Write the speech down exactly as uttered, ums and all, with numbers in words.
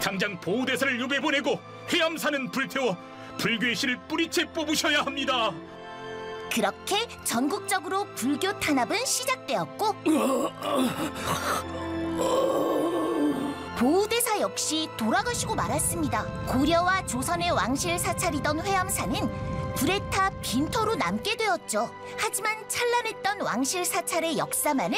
당장 보호대사를 유배 보내고 회암산은 불태워 불교의 씨를 뿌리채 뽑으셔야 합니다. 그렇게 전국적으로 불교 탄압은 시작되었고 보호대사 역시 돌아가시고 말았습니다. 고려와 조선의 왕실 사찰이던 회암산은 불에 타 빈터로 남게 되었죠. 하지만 찬란했던 왕실 사찰의 역사만을